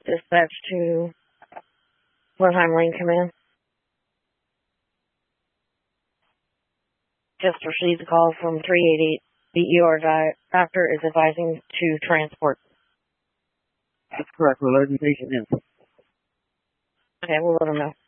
Dispatch to Blenheim Lane Command. Just received a call from 388. The ER doctor is advising to transport. That's correct. We're loading patient in. Okay, we'll let him know.